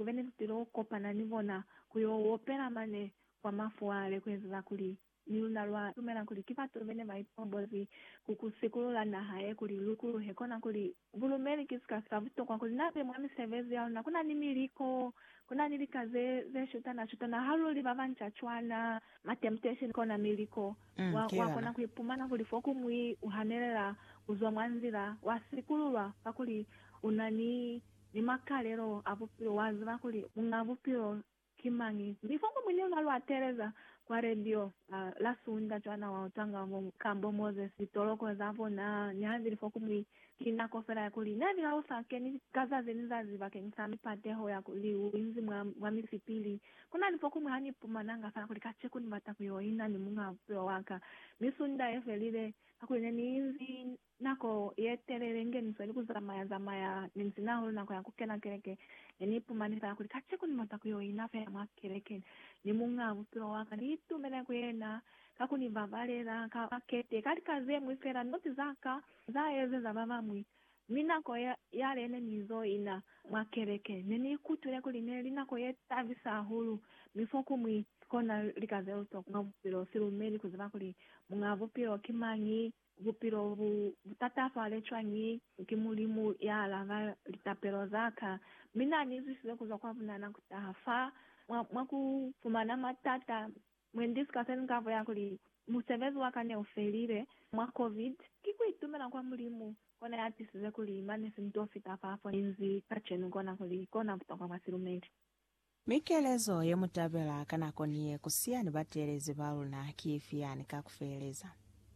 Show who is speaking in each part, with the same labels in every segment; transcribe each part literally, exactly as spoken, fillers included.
Speaker 1: kuvene vupiro kopana nivona kuyo wopera mane kwa mafuale kwezela kuli niunalwa tumela kuli kipato vene vaipombozi kukusikulula na haye kuli lukulu hekona kuli vulumeli kisikasa vutokwa kuli nape mwami sevezi yao na kuna nimiliko kuna nilika ze ze shuta na shuta na haluli vavanchachwana ma temptation kona miliko
Speaker 2: Mm,
Speaker 1: wa,
Speaker 2: kila
Speaker 1: wakona kuipumana kuli foku mwi uhanelela uzwa mwanzira wasikululwa pakuli unani ni makalero avupiro wazi vakuli ungavupiro kimangi bifongo mwini unalwa tereza kwa radio uh, la sunda chwana wa utanga wa kambo Moses itoloko zavo na nyanzili foku mwi kina kofera ya kuli na vila usake ni kaza zenizazi vake nisami pateho ya kuli uinzi mwa, mwa misipili kuna nifoku mwi hani pumananga sana kuli kacheku ni matakuyo ina ni munga upio waka misunda efelile kakuli neni inzi nako yetererenge nisweli kuzamaya zamaya ninsinaho nako yakukena kereke enipumanisa kuli kacheku ni matakuyo ina fe ya makereke ni munga upio waka ni itu mena kuyena kakuni vavalera kakete kali kaze mwifera noti zaka zaeze za baba mwi minako ya yale nizo ina makereke neni kutule kuli neli nako yetavisa hulu mifoku mwi kona likaze uto ngavupiro silumeli kuziva kuli munga vupiro kimanyi vupiro vu butatafa lechwanyi kimulimu ya lava litapero zaka mina nizisize kuza kwa vunana kutahafa mwaku fumana matata mwendisikase nkavo yakuli musevezi wakane ufelire mwa covid kikuitumela kwa mulimu kona yatisize kuli manesi ntofita pafo inzi kachenu kona kuli kona kutoka kwa silumeli
Speaker 2: mikelezo yemutabela kanakoniye kusiyani batelezi baluna kifiyani kakufeleza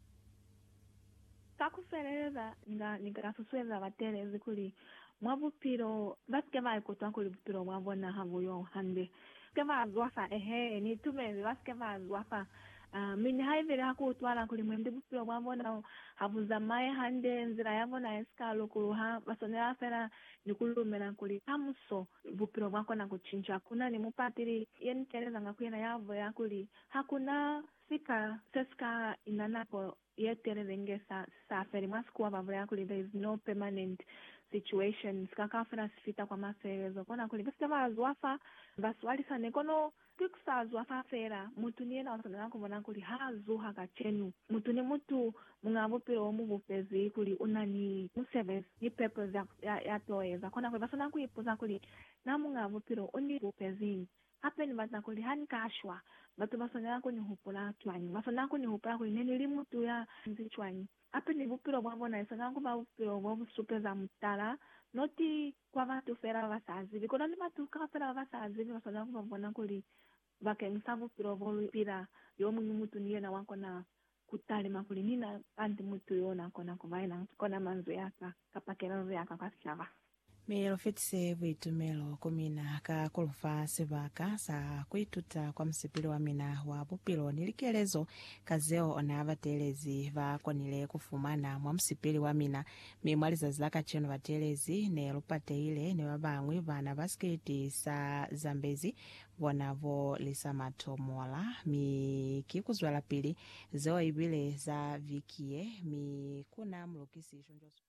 Speaker 1: kakufeleza nga nikasusueza batelezi kuli mwavupiro basike vaikutwa kuli vupiro mwavona havuyo hande kema azwafa ehe ni tumezi basike azwafa uh, mini haivile hakutwala kuli mwemdi vupiro mwavona havuza mae hande nzira yavona eskalo kuluha basonera fera nikulumela kuli kamuso vupiro mwako na kuchinja kuna ni mupatiri yeniteleza ngakwina yavo ya kuli hakuna sika seska inanapo yeterenge sa sa feri maskuwa vavula kuli there is no permanent situation sikakafuna sifita kwa maserezo kona kuli basema azwafa baswalisa nekono kikusazwafa fera mutu niena wasonera kubona kuli hazuha kachenu mutu ni mutu mungavupiro muvupezi kuli unani muservice ni purpose ya ya toeza kona kuli basona kuipuza kuli na mungavupiro uni vupezini hapeni bata kuli hani kashwa batu basonera kuni hupula chwanyi basona kuni hupula kuli neni limutu ya nzi chwanyi hapeni vupiro mwavona isona kuba vupiro mwavusupe mutala noti kwa vatu fera vasazi vikona ni vatu kafera vasazi basona kubavona kuli vakengisa vupiro volupira yomunyu mutu niyena wakona kutali makuli nina anti mutu yona kona kuvaina kona manzu yaka kapakela yaka kasyava
Speaker 2: melo fetise vuitumelo kumina ka kulufa sevaka sa kuituta kwa msipili wa mina wa bupilo nilikelezo kazeo ona abatelezi vakonile kufumana mwa msipili wa mina mimwaliza zilaka cheno batelezi ne lupate ile ne babangwi bana basketi sa zambezi vonavo lisa matomola mi kikuzwala pili zeo ibile za vikie mi kuna mlukisi shonjo